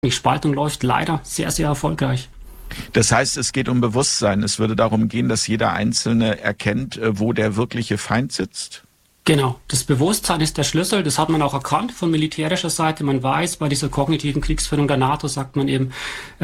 Die Spaltung läuft leider sehr, sehr erfolgreich. Das heißt, es geht um Bewusstsein. Es würde darum gehen, dass jeder Einzelne erkennt, wo der wirkliche Feind sitzt. Genau, das Bewusstsein ist der Schlüssel. Das hat man auch erkannt von militärischer Seite. Man weiß, bei dieser kognitiven Kriegsführung der NATO sagt man eben,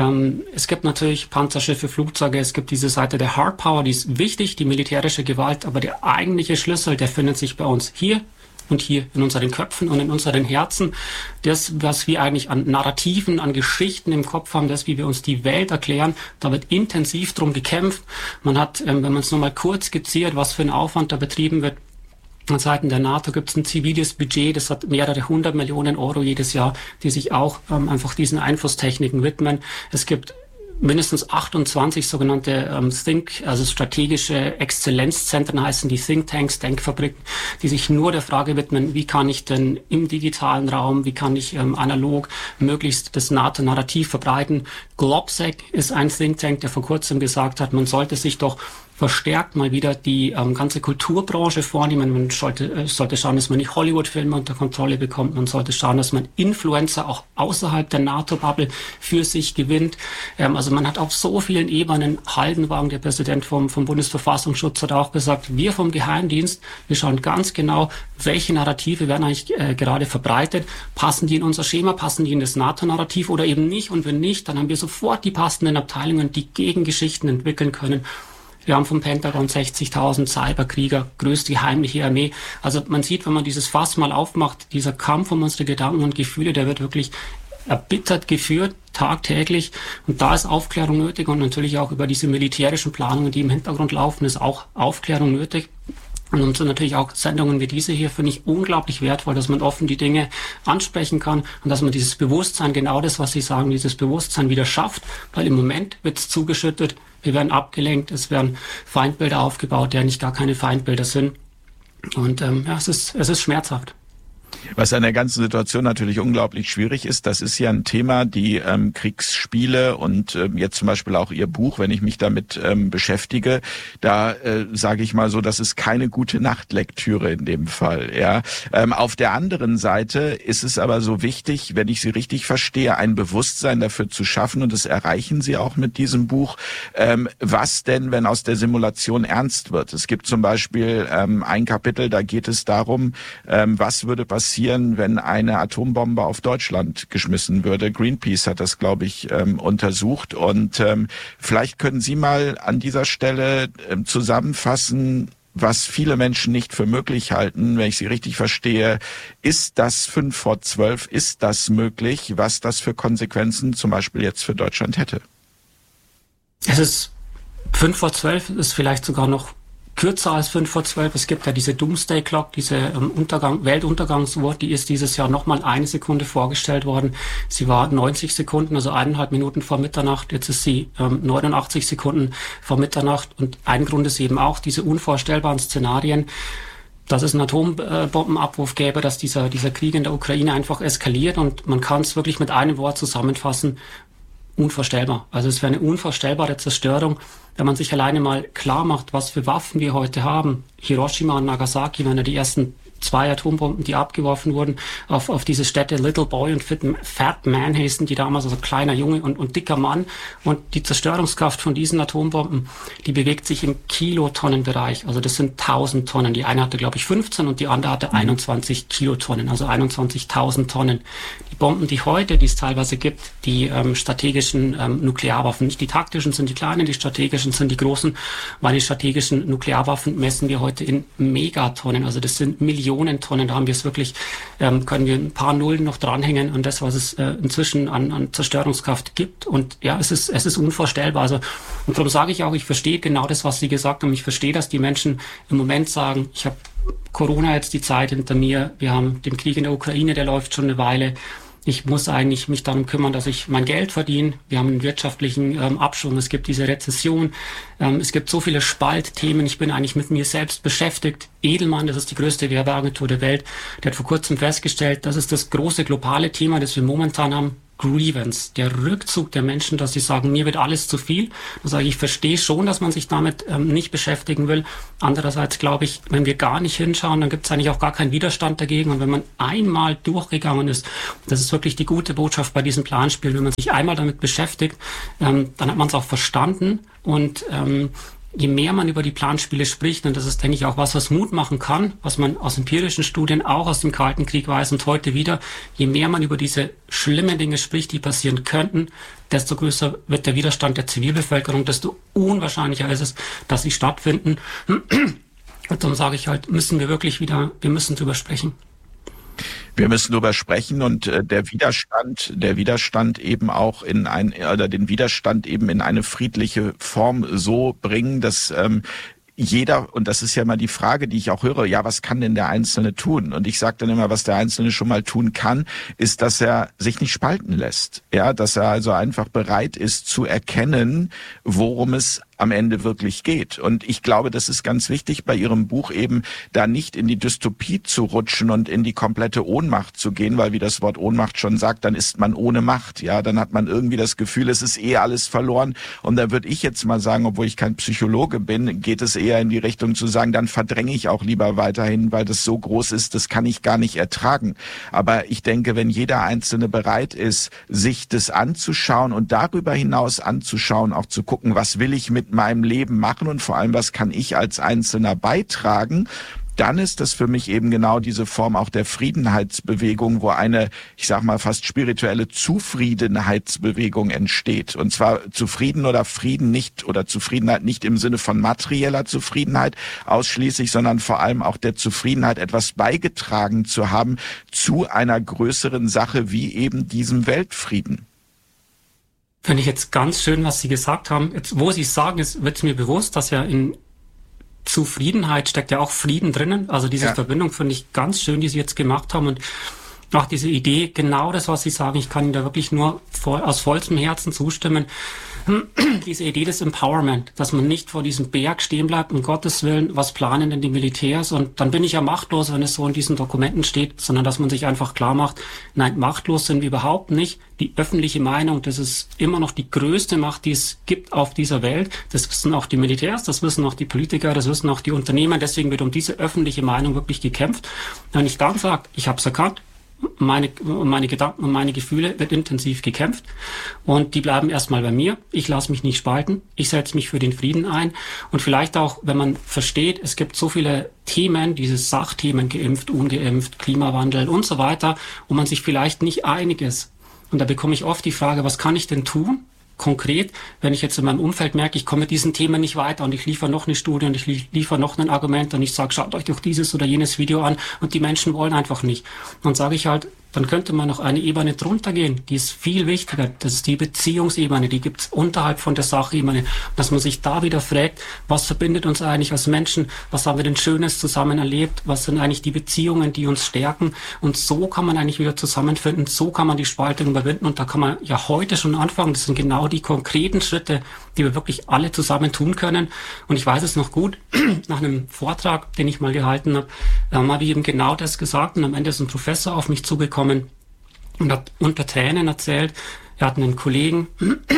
es gibt natürlich Panzerschiffe, Flugzeuge, es gibt diese Seite der Hard Power, die ist wichtig, die militärische Gewalt, aber der eigentliche Schlüssel, der findet sich bei uns hier und hier in unseren Köpfen und in unseren Herzen. Das, was wir eigentlich an Narrativen, an Geschichten im Kopf haben, das, wie wir uns die Welt erklären, da wird intensiv drum gekämpft. Man hat, wenn man es nochmal kurz skizziert, was für ein Aufwand da betrieben wird, von Seiten der NATO gibt es ein ziviles Budget, das hat mehrere 100 Millionen Euro jedes Jahr, die sich auch einfach diesen Einflusstechniken widmen. Es gibt mindestens 28 sogenannte also strategische Exzellenzzentren heißen die Thinktanks, Denkfabriken, die sich nur der Frage widmen, wie kann ich denn im digitalen Raum, wie kann ich analog möglichst das NATO-Narrativ verbreiten. Globsec ist ein Thinktank, der vor kurzem gesagt hat, man sollte sich doch verstärkt mal wieder die ganze Kulturbranche vornehmen. Man sollte schauen, dass man nicht Hollywood-Filme unter Kontrolle bekommt. Man sollte schauen, dass man Influencer auch außerhalb der NATO-Bubble für sich gewinnt. Also man hat auf so vielen Ebenen, Haldenwang, der Präsident vom Bundesverfassungsschutz, hat auch gesagt, wir vom Geheimdienst, wir schauen ganz genau, welche Narrative werden eigentlich gerade verbreitet. Passen die in unser Schema, passen die in das NATO-Narrativ oder eben nicht? Und wenn nicht, dann haben wir sofort die passenden Abteilungen, die Gegengeschichten entwickeln können. Wir haben vom Pentagon 60.000 Cyberkrieger, größte heimliche Armee. Also man sieht, wenn man dieses Fass mal aufmacht, dieser Kampf um unsere Gedanken und Gefühle, der wird wirklich erbittert geführt, tagtäglich. Und da ist Aufklärung nötig und natürlich auch über diese militärischen Planungen, die im Hintergrund laufen, ist auch Aufklärung nötig. Und so natürlich auch Sendungen wie diese hier finde ich unglaublich wertvoll, dass man offen die Dinge ansprechen kann und dass man dieses Bewusstsein, genau das, was Sie sagen, dieses Bewusstsein wieder schafft, weil im Moment wird es zugeschüttet, wir werden abgelenkt, es werden Feindbilder aufgebaut, die eigentlich gar keine Feindbilder sind. Und es ist schmerzhaft. Was an der ganzen Situation natürlich unglaublich schwierig ist, das ist ja ein Thema, die Kriegsspiele und jetzt zum Beispiel auch Ihr Buch, wenn ich mich damit beschäftige, da sage ich mal so, das ist keine gute Nachtlektüre in dem Fall. Ja, auf der anderen Seite ist es aber so wichtig, wenn ich Sie richtig verstehe, ein Bewusstsein dafür zu schaffen und das erreichen Sie auch mit diesem Buch. Was denn, wenn aus der Simulation ernst wird? Es gibt zum Beispiel ein Kapitel, da geht es darum, was würde passieren, wenn eine Atombombe auf Deutschland geschmissen würde. Greenpeace hat das, glaube ich, untersucht. Und vielleicht können Sie mal an dieser Stelle zusammenfassen, was viele Menschen nicht für möglich halten, wenn ich Sie richtig verstehe. Ist das 5 vor 12? Ist das möglich? Was das für Konsequenzen zum Beispiel jetzt für Deutschland hätte? Es ist 5 vor 12, ist vielleicht sogar noch kürzer als 5 vor 12. Es gibt ja diese Doomsday Clock, diese Weltuntergangsuhr, die ist dieses Jahr nochmal 1 Sekunde vorgestellt worden. Sie war 90 Sekunden, also 1,5 Minuten vor Mitternacht. Jetzt ist sie 89 Sekunden vor Mitternacht. Und ein Grund ist eben auch diese unvorstellbaren Szenarien, dass es einen Atombombenabwurf gäbe, dass dieser Krieg in der Ukraine einfach eskaliert. Und man kann es wirklich mit einem Wort zusammenfassen: unvorstellbar. Also es wäre eine unvorstellbare Zerstörung, wenn man sich alleine mal klar macht, was für Waffen wir heute haben. Hiroshima und Nagasaki waren ja die ersten 2 Atombomben, die abgeworfen wurden auf diese Städte. Little Boy und Fat Man hießen die damals, also kleiner Junge und dicker Mann. Und die Zerstörungskraft von diesen Atombomben, die bewegt sich im Kilotonnenbereich. Also das sind 1000 Tonnen. Die eine hatte, glaube ich, 15 und die andere hatte 21 Kilotonnen, also 21.000 Tonnen. Die Bomben, die es teilweise gibt, die strategischen Nuklearwaffen, nicht die taktischen sind die kleinen, die strategischen sind die großen, weil die strategischen Nuklearwaffen messen wir heute in Megatonnen. Also das sind Millionen Tonnen, da haben wir es wirklich, können wir ein paar Nullen noch dranhängen an das, was es inzwischen an Zerstörungskraft gibt. Und ja, es ist unvorstellbar. Also, und darum sage ich auch, ich verstehe genau das, was Sie gesagt haben. Ich verstehe, dass die Menschen im Moment sagen, ich habe Corona jetzt die Zeit hinter mir, wir haben den Krieg in der Ukraine, der läuft schon eine Weile. Ich muss eigentlich mich darum kümmern, dass ich mein Geld verdiene. Wir haben einen wirtschaftlichen Abschwung. Es gibt diese Rezession. Es gibt so viele Spaltthemen. Ich bin eigentlich mit mir selbst beschäftigt. Edelmann, das ist die größte Werbeagentur der Welt, der hat vor kurzem festgestellt, das ist das große globale Thema, das wir momentan haben. Grievance, der Rückzug der Menschen, dass sie sagen, mir wird alles zu viel. Da sage ich, ich verstehe schon, dass man sich damit nicht beschäftigen will. Andererseits glaube ich, wenn wir gar nicht hinschauen, dann gibt es eigentlich auch gar keinen Widerstand dagegen. Und wenn man einmal durchgegangen ist, das ist wirklich die gute Botschaft bei diesem Planspiel, wenn man sich einmal damit beschäftigt, dann hat man es auch verstanden. Und je mehr man über die Planspiele spricht, und das ist, denke ich, auch was Mut machen kann, was man aus empirischen Studien auch aus dem Kalten Krieg weiß und heute wieder, je mehr man über diese schlimmen Dinge spricht, die passieren könnten, desto größer wird der Widerstand der Zivilbevölkerung, desto unwahrscheinlicher ist es, dass sie stattfinden. Und darum sage ich halt, wir müssen drüber sprechen. Wir müssen darüber sprechen und der Widerstand eben auch den Widerstand eben in eine friedliche Form so bringen, dass jeder, und das ist ja immer die Frage, die ich auch höre, ja, was kann denn der Einzelne tun? Und ich sage dann immer, was der Einzelne schon mal tun kann, ist, dass er sich nicht spalten lässt. Ja, dass er also einfach bereit ist zu erkennen, worum es am Ende wirklich geht. Und ich glaube, das ist ganz wichtig bei Ihrem Buch eben, da nicht in die Dystopie zu rutschen und in die komplette Ohnmacht zu gehen, weil wie das Wort Ohnmacht schon sagt, dann ist man ohne Macht. Ja, dann hat man irgendwie das Gefühl, es ist alles verloren. Und da würde ich jetzt mal sagen, obwohl ich kein Psychologe bin, geht es eher in die Richtung zu sagen, dann verdränge ich auch lieber weiterhin, weil das so groß ist, das kann ich gar nicht ertragen. Aber ich denke, wenn jeder Einzelne bereit ist, sich das anzuschauen und darüber hinaus anzuschauen, auch zu gucken, was will ich mit meinem Leben machen und vor allem, was kann ich als Einzelner beitragen, dann ist das für mich eben genau diese Form auch der Friedenheitsbewegung, wo eine, ich sag mal, fast spirituelle Zufriedenheitsbewegung entsteht. Und zwar Zufriedenheit nicht im Sinne von materieller Zufriedenheit ausschließlich, sondern vor allem auch der Zufriedenheit, etwas beigetragen zu haben zu einer größeren Sache wie eben diesem Weltfrieden. Finde ich jetzt ganz schön, was Sie gesagt haben. Jetzt, wo Sie es sagen, wird mir bewusst, dass ja in Zufriedenheit steckt ja auch Frieden drinnen. Also diese Verbindung finde ich ganz schön, die Sie jetzt gemacht haben. Und auch diese Idee, genau das, was Sie sagen, ich kann Ihnen da wirklich nur aus vollstem Herzen zustimmen. Diese Idee des Empowerment, dass man nicht vor diesem Berg stehen bleibt, um Gottes Willen, was planen denn die Militärs und dann bin ich ja machtlos, wenn es so in diesen Dokumenten steht, sondern dass man sich einfach klar macht, nein, machtlos sind wir überhaupt nicht. Die öffentliche Meinung, das ist immer noch die größte Macht, die es gibt auf dieser Welt. Das wissen auch die Militärs, das wissen auch die Politiker, das wissen auch die Unternehmer. Deswegen wird um diese öffentliche Meinung wirklich gekämpft. Wenn ich dann sage, ich habe es erkannt, meine Gedanken und meine Gefühle wird intensiv gekämpft und die bleiben erstmal bei mir. Ich lasse mich nicht spalten. Ich setze mich für den Frieden ein und vielleicht auch, wenn man versteht, es gibt so viele Themen, diese Sachthemen, geimpft, ungeimpft, Klimawandel und so weiter, wo man sich vielleicht nicht einig ist. Und da bekomme ich oft die Frage, was kann ich denn tun? Konkret, wenn ich jetzt in meinem Umfeld merke, ich komme mit diesen Themen nicht weiter und ich liefere noch eine Studie und ich liefere noch ein Argument und ich sage, schaut euch doch dieses oder jenes Video an und die Menschen wollen einfach nicht. Dann sage ich halt, dann könnte man noch eine Ebene drunter gehen, die ist viel wichtiger, das ist die Beziehungsebene, die gibt's unterhalb von der Sachebene, dass man sich da wieder fragt, was verbindet uns eigentlich als Menschen, was haben wir denn Schönes zusammen erlebt, was sind eigentlich die Beziehungen, die uns stärken und so kann man eigentlich wieder zusammenfinden, so kann man die Spaltung überwinden und da kann man ja heute schon anfangen, das sind genau die konkreten Schritte, die wir wirklich alle zusammen tun können und ich weiß es noch gut, nach einem Vortrag, den ich mal gehalten habe ich eben genau das gesagt und am Ende ist ein Professor auf mich zugekommen und hat unter Tränen erzählt, er hat einen Kollegen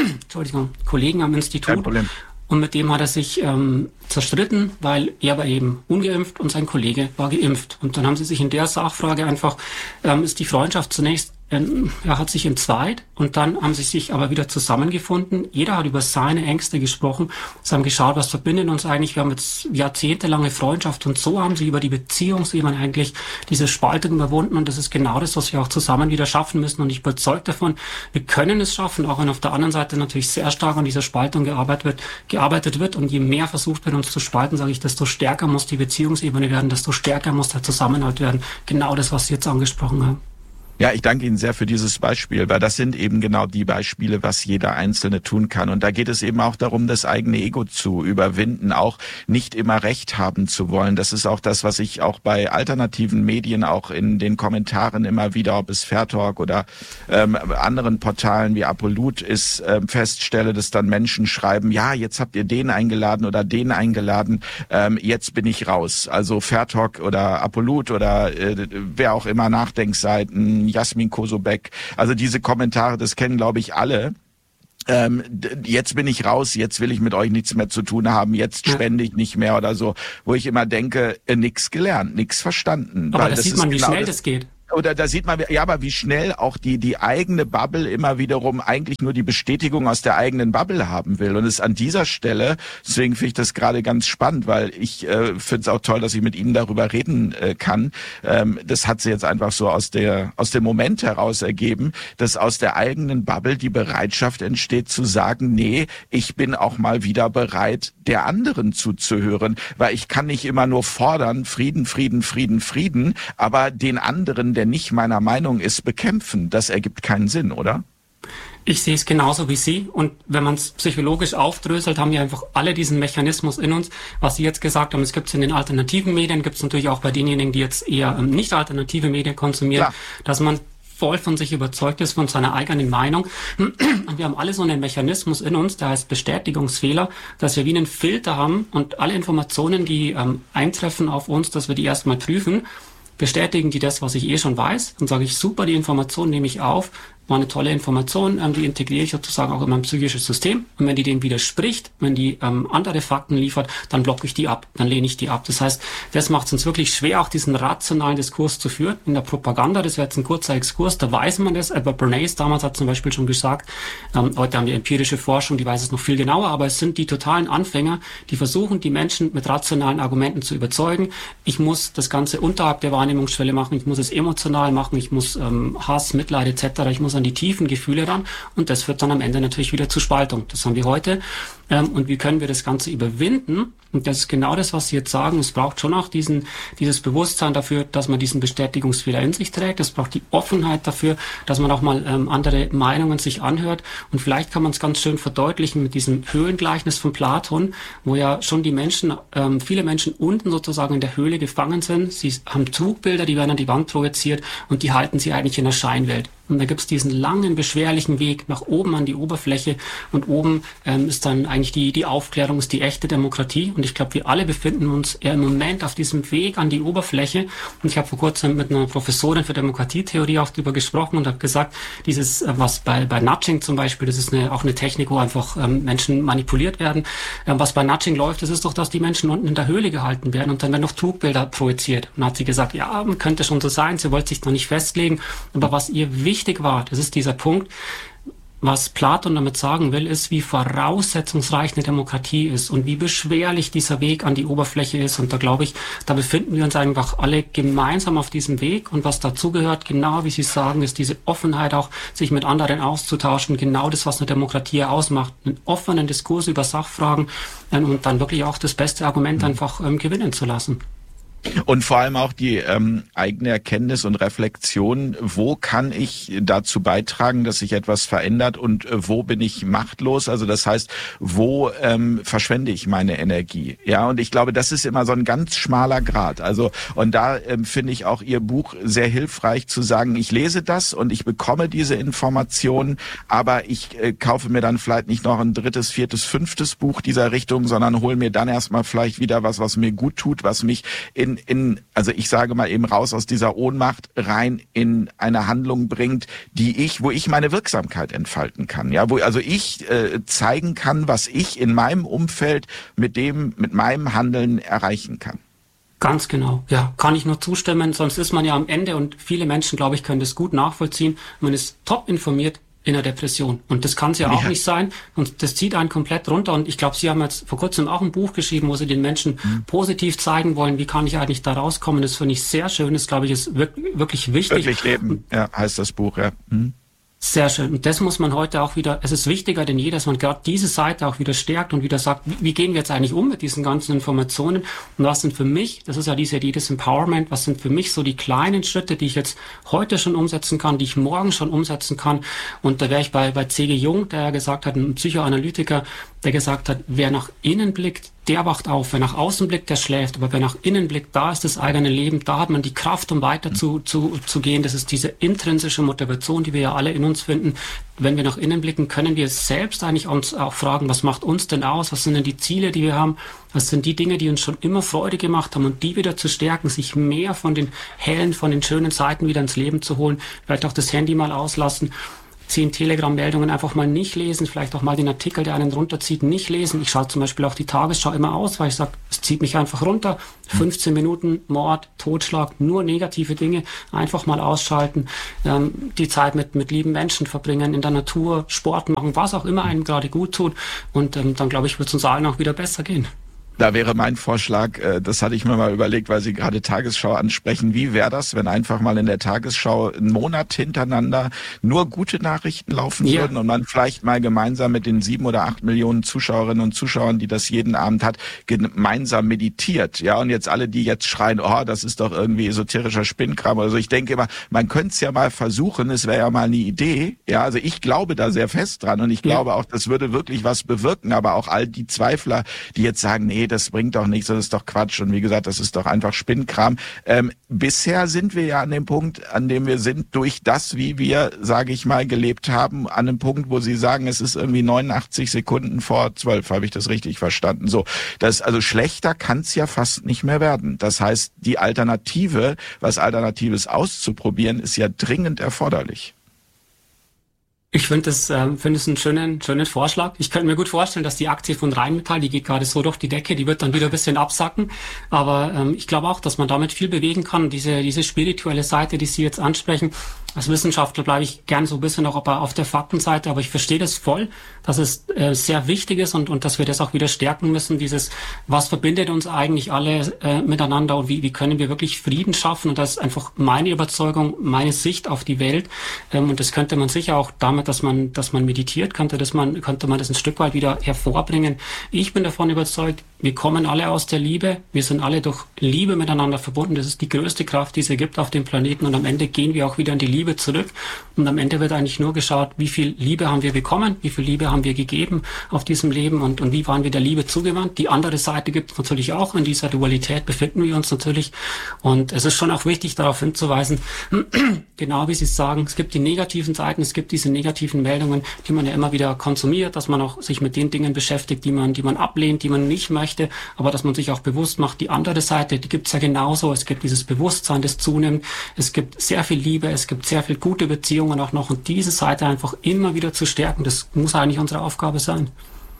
am Institut und mit dem hat er sich zerstritten, weil er war eben ungeimpft und sein Kollege war geimpft. Und dann haben sie sich in der Sachfrage einfach, ist die Freundschaft zunächst, er hat sich entzweit und dann haben sie sich aber wieder zusammengefunden. Jeder hat über seine Ängste gesprochen. Sie haben geschaut, was verbindet uns eigentlich. Wir haben jetzt jahrzehntelange Freundschaft und so haben sie über die Beziehungsebene eigentlich diese Spaltung überwunden und das ist genau das, was wir auch zusammen wieder schaffen müssen. Und ich bin überzeugt davon, wir können es schaffen, auch wenn auf der anderen Seite natürlich sehr stark an dieser Spaltung gearbeitet wird. Und je mehr versucht wird, uns zu spalten, sage ich, desto stärker muss die Beziehungsebene werden, desto stärker muss der Zusammenhalt werden. Genau das, was Sie jetzt angesprochen haben. Ja, ich danke Ihnen sehr für dieses Beispiel, weil das sind eben genau die Beispiele, was jeder Einzelne tun kann. Und da geht es eben auch darum, das eigene Ego zu überwinden, auch nicht immer Recht haben zu wollen. Das ist auch das, was ich auch bei alternativen Medien auch in den Kommentaren immer wieder, ob es Fairtalk oder anderen Portalen wie Apollut ist, feststelle, dass dann Menschen schreiben, ja, jetzt habt ihr den eingeladen oder den eingeladen, jetzt bin ich raus. Also Fairtalk oder Apollut oder wer auch immer, Nachdenkseiten, Jasmin Kosobek. Also diese Kommentare, das kennen, glaube ich, alle. Jetzt bin ich raus, jetzt will ich mit euch nichts mehr zu tun haben, jetzt spende ich nicht mehr oder so, wo ich immer denke, nichts gelernt, nichts verstanden. Aber das sieht man, wie schnell das geht. Oder da sieht man, ja, aber wie schnell auch die eigene Bubble immer wiederum eigentlich nur die Bestätigung aus der eigenen Bubble haben will. Und es ist an dieser Stelle, deswegen finde ich das gerade ganz spannend, weil ich finde es auch toll, dass ich mit Ihnen darüber reden kann. Das hat sie jetzt einfach so aus dem Moment heraus ergeben, dass aus der eigenen Bubble die Bereitschaft entsteht zu sagen, nee, ich bin auch mal wieder bereit, der anderen zuzuhören, weil ich kann nicht immer nur fordern, Frieden, Frieden, Frieden, Frieden, aber den anderen, der nicht meiner Meinung ist, bekämpfen. Das ergibt keinen Sinn, oder? Ich sehe es genauso wie Sie. Und wenn man es psychologisch aufdröselt, haben wir einfach alle diesen Mechanismus in uns. Was Sie jetzt gesagt haben, es gibt es in den alternativen Medien, gibt es natürlich auch bei denjenigen, die jetzt eher nicht alternative Medien konsumieren, klar, dass man voll von sich überzeugt ist, von seiner eigenen Meinung. Und wir haben alle so einen Mechanismus in uns, der heißt Bestätigungsfehler, dass wir wie einen Filter haben und alle Informationen, die eintreffen auf uns, dass wir die erstmal prüfen. Bestätigen die das, was ich schon weiß? Dann sage ich, super, die Information nehme ich auf, war eine tolle Information, die integriere ich sozusagen auch in mein psychisches System. Und wenn die dem widerspricht, wenn die andere Fakten liefert, dann blocke ich die ab, dann lehne ich die ab. Das heißt, das macht es uns wirklich schwer, auch diesen rationalen Diskurs zu führen. In der Propaganda, das wäre jetzt ein kurzer Exkurs, da weiß man das. Edward Bernays damals hat zum Beispiel schon gesagt, heute haben wir empirische Forschung, die weiß es noch viel genauer, aber es sind die totalen Anfänger, die versuchen, die Menschen mit rationalen Argumenten zu überzeugen. Ich muss das Ganze unterhalb der Wahrnehmungsschwelle machen, ich muss es emotional machen, ich muss Hass, Mitleid etc., ich muss an die tiefen Gefühle ran und das führt dann am Ende natürlich wieder zu Spaltung. Das haben wir heute. Und wie können wir das Ganze überwinden? Und das ist genau das, was Sie jetzt sagen. Es braucht schon auch dieses Bewusstsein dafür, dass man diesen Bestätigungsfehler in sich trägt. Es braucht die Offenheit dafür, dass man auch mal andere Meinungen sich anhört. Und vielleicht kann man es ganz schön verdeutlichen mit diesem Höhlengleichnis von Platon, wo ja schon die Menschen, viele Menschen unten sozusagen in der Höhle gefangen sind. Sie haben Trugbilder, die werden an die Wand projiziert und die halten sie eigentlich in der Scheinwelt. Und da gibt es diesen langen, beschwerlichen Weg nach oben an die Oberfläche und oben ist dann eigentlich die Aufklärung, ist die echte Demokratie. Und ich glaube, wir alle befinden uns eher im Moment auf diesem Weg an die Oberfläche. Und ich habe vor kurzem mit einer Professorin für Demokratietheorie auch darüber gesprochen und habe gesagt, dieses, was bei Nudging zum Beispiel, das ist auch eine Technik, wo einfach Menschen manipuliert werden. Was bei Nudging läuft, das ist doch, dass die Menschen unten in der Höhle gehalten werden und dann werden noch Trugbilder projiziert. Und dann hat sie gesagt, ja, könnte schon so sein, sie wollte sich noch nicht festlegen. Aber was ihr wichtig war, das ist dieser Punkt, was Platon damit sagen will, ist, wie voraussetzungsreich eine Demokratie ist und wie beschwerlich dieser Weg an die Oberfläche ist. Und da glaube ich, da befinden wir uns einfach alle gemeinsam auf diesem Weg. Und was dazugehört, genau wie Sie sagen, ist diese Offenheit auch, sich mit anderen auszutauschen. Genau das, was eine Demokratie ausmacht. Einen offenen Diskurs über Sachfragen und dann wirklich auch das beste Argument einfach gewinnen zu lassen. Und vor allem auch die eigene Erkenntnis und Reflexion, wo kann ich dazu beitragen, dass sich etwas verändert und wo bin ich machtlos? Also das heißt, wo verschwende ich meine Energie? Ja, und ich glaube, das ist immer so ein ganz schmaler Grat. Also und da finde ich auch Ihr Buch sehr hilfreich zu sagen, ich lese das und ich bekomme diese Informationen, aber ich kaufe mir dann vielleicht nicht noch ein 3., 4., 5. Buch dieser Richtung, sondern hole mir dann erstmal vielleicht wieder was mir gut tut, was mich also ich sage mal eben raus aus dieser Ohnmacht rein in eine Handlung bringt, wo ich meine Wirksamkeit entfalten kann, ja, wo also ich zeigen kann, was ich in meinem Umfeld mit meinem Handeln erreichen kann. Ganz genau, ja, kann ich nur zustimmen, sonst ist man ja am Ende und viele Menschen, glaube ich, können das gut nachvollziehen. Man ist top informiert in der Depression. Und das kann es ja auch nicht sein. Und das zieht einen komplett runter. Und ich glaube, Sie haben jetzt vor kurzem auch ein Buch geschrieben, wo Sie den Menschen positiv zeigen wollen, wie kann ich eigentlich da rauskommen. Das finde ich sehr schön. Das, glaube ich, ist wirklich wichtig. Wirklich leben, ja, heißt das Buch, ja. Sehr schön. Und das muss man heute auch wieder, es ist wichtiger denn je, dass man gerade diese Seite auch wieder stärkt und wieder sagt, wie gehen wir jetzt eigentlich um mit diesen ganzen Informationen? Und was sind für mich, das ist ja diese Idee des Empowerment, was sind für mich so die kleinen Schritte, die ich jetzt heute schon umsetzen kann, die ich morgen schon umsetzen kann? Und da wäre ich bei C.G. Jung, der ja gesagt hat, ein Psychoanalytiker, der gesagt hat, wer nach innen blickt, der wacht auf. Wer nach außen blickt, der schläft. Aber wer nach innen blickt, da ist das eigene Leben. Da hat man die Kraft, um weiter zu gehen. Das ist diese intrinsische Motivation, die wir ja alle in uns finden. Wenn wir nach innen blicken, können wir selbst eigentlich uns auch fragen, was macht uns denn aus? Was sind denn die Ziele, die wir haben? Was sind die Dinge, die uns schon immer Freude gemacht haben und die wieder zu stärken, sich mehr von den hellen, von den schönen Seiten wieder ins Leben zu holen, vielleicht auch das Handy mal auslassen. 10 Telegram-Meldungen einfach mal nicht lesen, vielleicht auch mal den Artikel, der einen runterzieht, nicht lesen. Ich schalte zum Beispiel auch die Tagesschau immer aus, weil ich sage, es zieht mich einfach runter. 15 Minuten Mord, Totschlag, nur negative Dinge, einfach mal ausschalten, die Zeit mit lieben Menschen verbringen, in der Natur, Sport machen, was auch immer einem gerade gut tut. Und dann, glaube ich, wird es uns allen auch wieder besser gehen. Da wäre mein Vorschlag, das hatte ich mir mal überlegt, weil Sie gerade Tagesschau ansprechen. Wie wäre das, wenn einfach mal in der Tagesschau einen Monat hintereinander nur gute Nachrichten laufen würden und man vielleicht mal gemeinsam mit den 7 oder 8 Millionen Zuschauerinnen und Zuschauern, die das jeden Abend hat, gemeinsam meditiert. Ja, und jetzt alle, die jetzt schreien, oh, das ist doch irgendwie esoterischer Spinnkram oder so. Ich denke immer, man könnte es ja mal versuchen. Es wäre ja mal eine Idee. Ja, also ich glaube da sehr fest dran und ich glaube auch, das würde wirklich was bewirken. Aber auch all die Zweifler, die jetzt sagen, nee, das bringt doch nichts, das ist doch Quatsch und wie gesagt, das ist doch einfach Spinnkram. Bisher sind wir ja an dem Punkt, an dem wir sind, durch das, wie wir, sage ich mal, gelebt haben, an dem Punkt, wo Sie sagen, es ist irgendwie 89 Sekunden vor 12, habe ich das richtig verstanden? So, also schlechter kann es ja fast nicht mehr werden. Das heißt, die Alternative, was Alternatives auszuprobieren, ist ja dringend erforderlich. Ich finde es einen schönen Vorschlag. Ich könnte mir gut vorstellen, dass die Aktie von Rheinmetall, die geht gerade so durch die Decke, die wird dann wieder ein bisschen absacken. Aber ich glaube auch, dass man damit viel bewegen kann. Diese spirituelle Seite, die Sie jetzt ansprechen, als Wissenschaftler bleibe ich gern so ein bisschen auch auf der Faktenseite, aber ich verstehe das voll, dass es sehr wichtig ist und dass wir das auch wieder stärken müssen, was verbindet uns eigentlich alle miteinander und wie können wir wirklich Frieden schaffen, und das ist einfach meine Überzeugung, meine Sicht auf die Welt, und das könnte man sicher auch damit, dass man meditiert, könnte man das ein Stück weit wieder hervorbringen. Ich bin davon überzeugt, wir kommen alle aus der Liebe, wir sind alle durch Liebe miteinander verbunden, das ist die größte Kraft, die es gibt auf dem Planeten, und am Ende gehen wir auch wieder in die Liebe zurück, und am Ende wird eigentlich nur geschaut, wie viel Liebe haben wir bekommen, wie viel Liebe haben wir gegeben auf diesem Leben und wie waren wir der Liebe zugewandt. Die andere Seite gibt es natürlich auch, in dieser Dualität befinden wir uns natürlich, und es ist schon auch wichtig, darauf hinzuweisen, genau wie Sie sagen, es gibt die negativen Seiten, es gibt diese negativen Meldungen, die man ja immer wieder konsumiert, dass man auch sich mit den Dingen beschäftigt, die man ablehnt, die man nicht möchte, aber dass man sich auch bewusst macht, die andere Seite, die gibt es ja genauso. Es gibt dieses Bewusstsein, das zunimmt, es gibt sehr viel Liebe, es gibt sehr viel gute Beziehungen auch noch, und diese Seite einfach immer wieder zu stärken, das muss eigentlich unsere Aufgabe sein.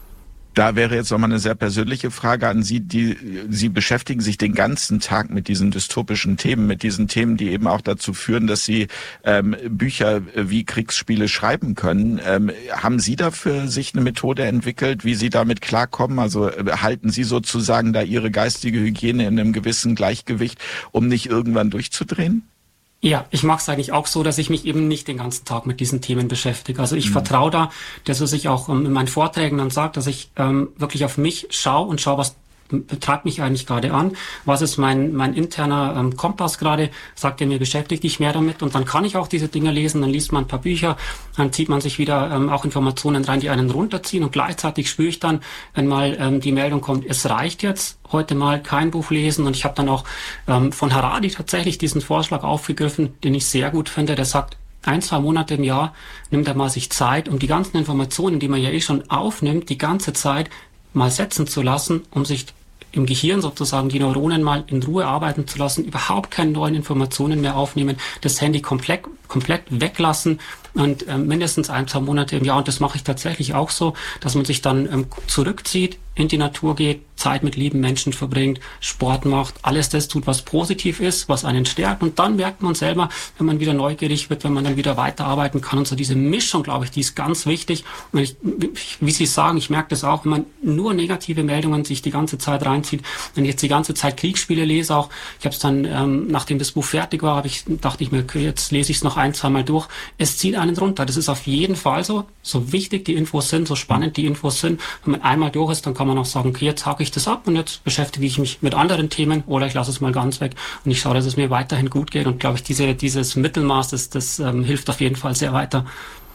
Da wäre jetzt nochmal eine sehr persönliche Frage an Sie. Sie beschäftigen sich den ganzen Tag mit diesen dystopischen Themen, mit diesen Themen, die eben auch dazu führen, dass Sie Bücher wie Kriegsspiele schreiben können. Haben Sie da für sich eine Methode entwickelt, wie Sie damit klarkommen? Also halten Sie sozusagen da Ihre geistige Hygiene in einem gewissen Gleichgewicht, um nicht irgendwann durchzudrehen? Ja, ich mache es eigentlich auch so, dass ich mich eben nicht den ganzen Tag mit diesen Themen beschäftige. Also ich vertraue da, dass was ich auch in meinen Vorträgen dann sage, dass ich wirklich auf mich schaue, was treibt mich eigentlich gerade an, was ist mein interner Kompass gerade, sagt er mir, beschäftigt dich mehr damit, und dann kann ich auch diese Dinge lesen, dann liest man ein paar Bücher, dann zieht man sich wieder auch Informationen rein, die einen runterziehen, und gleichzeitig spüre ich dann, wenn mal die Meldung kommt, es reicht jetzt, heute mal kein Buch lesen, und ich habe dann auch von Harari tatsächlich diesen Vorschlag aufgegriffen, den ich sehr gut finde, der sagt, 1-2 Monate im Jahr nimmt er mal sich Zeit, um die ganzen Informationen, die man ja schon aufnimmt, die ganze Zeit mal setzen zu lassen, um sich im Gehirn sozusagen die Neuronen mal in Ruhe arbeiten zu lassen, überhaupt keine neuen Informationen mehr aufnehmen, das Handy komplett weglassen, und mindestens 1-2 Monate im Jahr. Und das mache ich tatsächlich auch so, dass man sich dann zurückzieht, in die Natur geht, Zeit mit lieben Menschen verbringt, Sport macht, alles das tut, was positiv ist, was einen stärkt. Und dann merkt man selber, wenn man wieder neugierig wird, wenn man dann wieder weiterarbeiten kann. Und so diese Mischung, glaube ich, die ist ganz wichtig. Und wie Sie sagen, ich merke das auch, wenn man nur negative Meldungen sich die ganze Zeit reinzieht. Wenn ich jetzt die ganze Zeit Kriegsspiele lese auch, ich habe es dann, nachdem das Buch fertig war, dachte ich mir, okay, jetzt lese ich es noch 1-2 Mal durch. Es zieht einen runter. Das ist auf jeden Fall so wichtig die Infos sind, so spannend die Infos sind. Wenn man einmal durch ist, dann kann man auch sagen, okay, jetzt hake ich das ab und jetzt beschäftige ich mich mit anderen Themen, oder ich lasse es mal ganz weg und ich schaue, dass es mir weiterhin gut geht. Und glaube ich, dieses Mittelmaß, das hilft auf jeden Fall sehr weiter.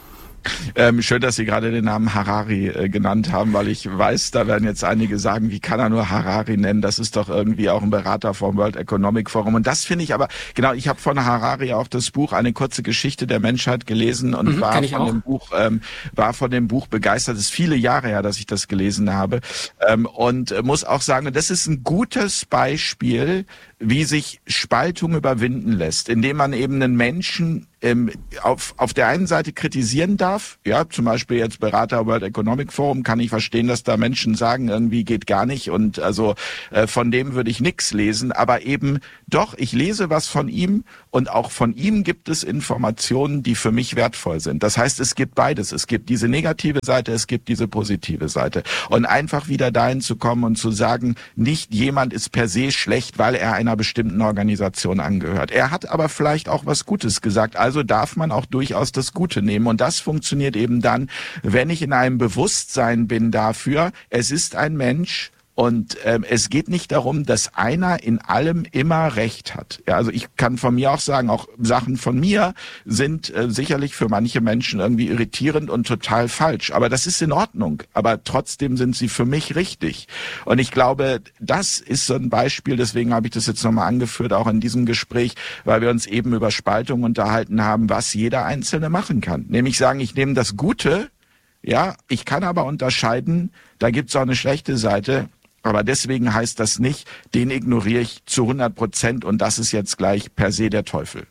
Schön, dass Sie gerade den Namen Harari genannt haben, weil ich weiß, da werden jetzt einige sagen, wie kann er nur Harari nennen? Das ist doch irgendwie auch ein Berater vom World Economic Forum. Und das finde ich aber, genau, ich habe von Harari auch das Buch Eine kurze Geschichte der Menschheit gelesen und war von dem Buch begeistert. Es ist viele Jahre her, dass ich das gelesen habe. Und muss auch sagen, das ist ein gutes Beispiel, wie sich Spaltung überwinden lässt, indem man eben einen Menschen auf der einen Seite kritisieren darf, ja, zum Beispiel jetzt Berater World Economic Forum, kann ich verstehen, dass da Menschen sagen, irgendwie geht gar nicht und also von dem würde ich nichts lesen, aber eben doch, ich lese was von ihm und auch von ihm gibt es Informationen, die für mich wertvoll sind. Das heißt, es gibt beides, es gibt diese negative Seite, es gibt diese positive Seite und einfach wieder dahin zu kommen und zu sagen, nicht jemand ist per se schlecht, weil er einer bestimmten Organisation angehört. Er hat aber vielleicht auch was Gutes gesagt, also darf man auch durchaus das Gute nehmen. Und das funktioniert eben dann, wenn ich in einem Bewusstsein bin dafür, es ist ein Mensch und es geht nicht darum, dass einer in allem immer Recht hat. Ja, also ich kann von mir auch sagen, auch Sachen von mir sind sicherlich für manche Menschen irgendwie irritierend und total falsch. Aber das ist in Ordnung. Aber trotzdem sind sie für mich richtig. Und ich glaube, das ist so ein Beispiel, deswegen habe ich das jetzt nochmal angeführt, auch in diesem Gespräch, weil wir uns eben über Spaltung unterhalten haben, was jeder Einzelne machen kann. Nämlich sagen, ich nehme das Gute, ja, ich kann aber unterscheiden, da gibt's auch eine schlechte Seite. Aber deswegen heißt das nicht, den ignoriere ich zu 100% und das ist jetzt gleich per se der Teufel.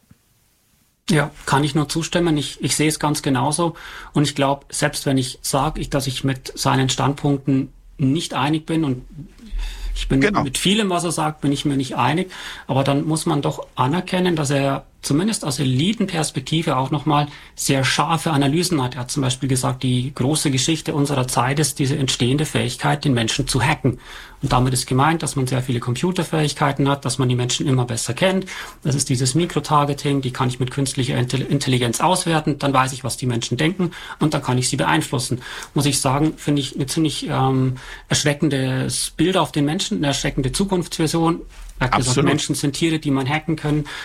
Ja, kann ich nur zustimmen. Ich sehe es ganz genauso. Und ich glaube, selbst wenn ich sage, dass ich mit seinen Standpunkten nicht einig bin und ich bin mit vielem, was er sagt, bin ich mir nicht einig. Aber dann muss man doch anerkennen, dass er zumindest aus Elitenperspektive auch nochmal sehr scharfe Analysen hat. Er hat zum Beispiel gesagt, die große Geschichte unserer Zeit ist diese entstehende Fähigkeit, den Menschen zu hacken. Und damit ist gemeint, dass man sehr viele Computerfähigkeiten hat, dass man die Menschen immer besser kennt. Das ist dieses Mikrotargeting, die kann ich mit künstlicher Intelligenz auswerten. Dann weiß ich, was die Menschen denken und dann kann ich sie beeinflussen. Muss ich sagen, finde ich eine ziemlich erschreckendes Bild auf den Menschen, eine erschreckende Zukunftsvision. Er hat gesagt, Menschen sind Tiere, die man hacken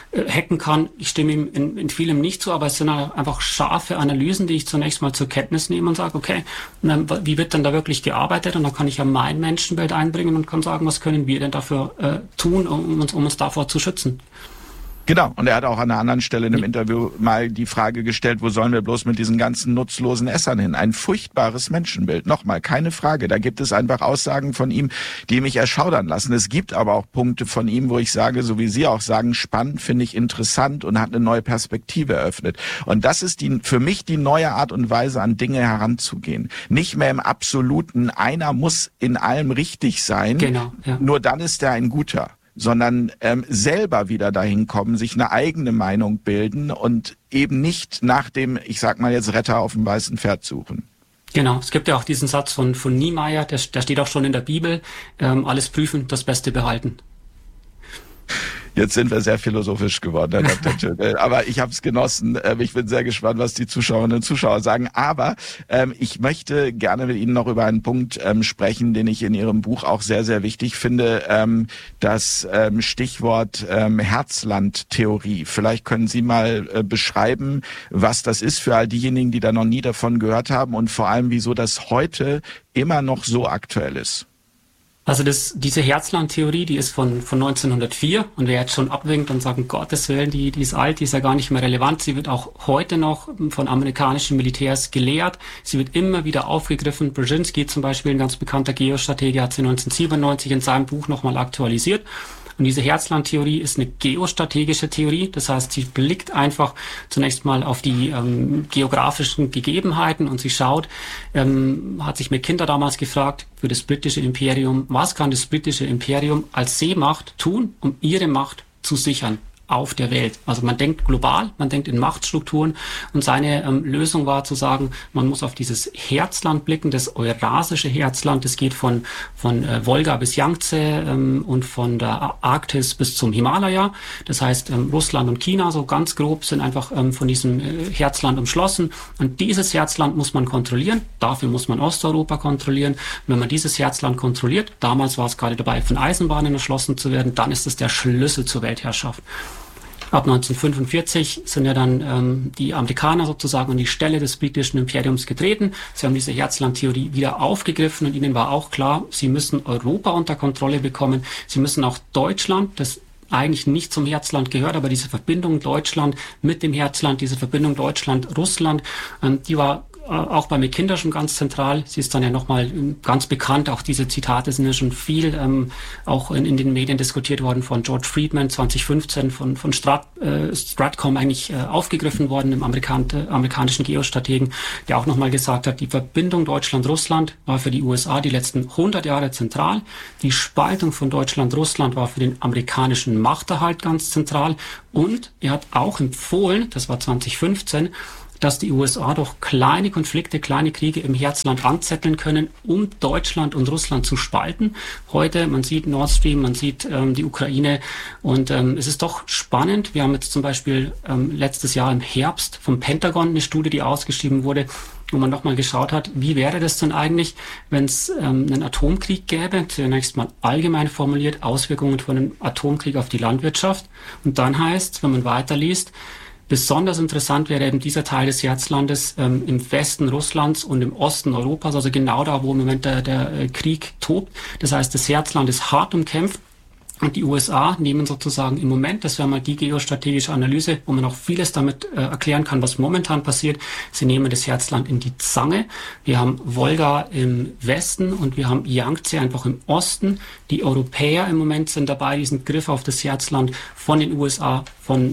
kann. Ich stimme ihm in vielem nicht zu, aber es sind einfach scharfe Analysen, die ich zunächst mal zur Kenntnis nehme und sage, okay, wie wird denn da wirklich gearbeitet? Und dann kann ich ja mein Menschenbild einbringen und kann sagen, was können wir denn dafür tun, um uns davor zu schützen? Genau, und er hat auch an einer anderen Stelle in einem Interview mal die Frage gestellt, wo sollen wir bloß mit diesen ganzen nutzlosen Essern hin? Ein furchtbares Menschenbild, nochmal, keine Frage. Da gibt es einfach Aussagen von ihm, die mich erschaudern lassen. Es gibt aber auch Punkte von ihm, wo ich sage, so wie Sie auch sagen, spannend, finde ich interessant und hat eine neue Perspektive eröffnet. Und das ist für mich die neue Art und Weise, an Dinge heranzugehen. Nicht mehr im Absoluten, einer muss in allem richtig sein, genau, ja. Nur dann ist er ein Guter. Sondern selber wieder dahin kommen, sich eine eigene Meinung bilden und eben nicht nach dem, ich sag mal jetzt, Retter auf dem weißen Pferd suchen. Genau, es gibt ja auch diesen Satz von Niemeyer, der steht auch schon in der Bibel, alles prüfen, das Beste behalten. Jetzt sind wir sehr philosophisch geworden, Herr Dr. Tschögel. Aber ich habe es genossen. Ich bin sehr gespannt, was die Zuschauerinnen und Zuschauer sagen. Aber ich möchte gerne mit Ihnen noch über einen Punkt sprechen, den ich in Ihrem Buch auch sehr, sehr wichtig finde. Das Stichwort Herzland-Theorie. Vielleicht können Sie mal beschreiben, was das ist für all diejenigen, die da noch nie davon gehört haben und vor allem, wieso das heute immer noch so aktuell ist. Also diese Herzland-Theorie, die ist von 1904 und wer jetzt schon abwinkt und sagt, um Gottes Willen, die ist alt, die ist ja gar nicht mehr relevant. Sie wird auch heute noch von amerikanischen Militärs gelehrt. Sie wird immer wieder aufgegriffen. Brzezinski zum Beispiel, ein ganz bekannter Geostratege, hat sie 1997 in seinem Buch nochmal aktualisiert. Und diese Herzland-Theorie ist eine geostrategische Theorie. Das heißt, sie blickt einfach zunächst mal auf die geografischen Gegebenheiten und sie schaut, hat sich McKinter damals gefragt, für das britische Imperium, was kann das britische Imperium als Seemacht tun, um ihre Macht zu sichern auf der Welt. Also man denkt global, man denkt in Machtstrukturen und seine Lösung war zu sagen, man muss auf dieses Herzland blicken, das eurasische Herzland, das geht von Wolga bis Yangtze und von der Arktis bis zum Himalaya. Das heißt, Russland und China, so ganz grob, sind einfach von diesem Herzland umschlossen und dieses Herzland muss man kontrollieren. Dafür muss man Osteuropa kontrollieren. Wenn man dieses Herzland kontrolliert, damals war es gerade dabei, von Eisenbahnen erschlossen zu werden, dann ist es der Schlüssel zur Weltherrschaft. Ab 1945 sind ja dann die Amerikaner sozusagen an die Stelle des britischen Imperiums getreten. Sie haben diese Herzland-Theorie wieder aufgegriffen und ihnen war auch klar, sie müssen Europa unter Kontrolle bekommen. Sie müssen auch Deutschland, das eigentlich nicht zum Herzland gehört, aber diese Verbindung Deutschland mit dem Herzland, diese Verbindung Deutschland-Russland, die war auch bei Mackinder schon ganz zentral. Sie ist dann ja nochmal ganz bekannt. Auch diese Zitate sind ja schon viel auch in den Medien diskutiert worden, von George Friedman 2015, von Stratcom eigentlich aufgegriffen worden, dem amerikanischen Geostrategen, der auch nochmal gesagt hat, die Verbindung Deutschland-Russland war für die USA die letzten 100 Jahre zentral. Die Spaltung von Deutschland-Russland war für den amerikanischen Machterhalt ganz zentral. Und er hat auch empfohlen, das war 2015, dass die USA doch kleine Konflikte, kleine Kriege im Herzland anzetteln können, um Deutschland und Russland zu spalten. Heute, man sieht Nord Stream, man sieht die Ukraine und es ist doch spannend. Wir haben jetzt zum Beispiel letztes Jahr im Herbst vom Pentagon eine Studie, die ausgeschrieben wurde, wo man nochmal geschaut hat, wie wäre das denn eigentlich, wenn es einen Atomkrieg gäbe, zunächst mal allgemein formuliert, Auswirkungen von einem Atomkrieg auf die Landwirtschaft. Und dann heißt, wenn man weiterliest, besonders interessant wäre eben dieser Teil des Herzlandes im Westen Russlands und im Osten Europas, also genau da, wo im Moment der Krieg tobt. Das heißt, das Herzland ist hart umkämpft. Und die USA nehmen sozusagen im Moment, das wäre mal die geostrategische Analyse, wo man auch vieles damit erklären kann, was momentan passiert. Sie nehmen das Herzland in die Zange. Wir haben Wolga im Westen und wir haben Yangtze einfach im Osten. Die Europäer im Moment sind dabei, diesen Griff auf das Herzland von den USA, von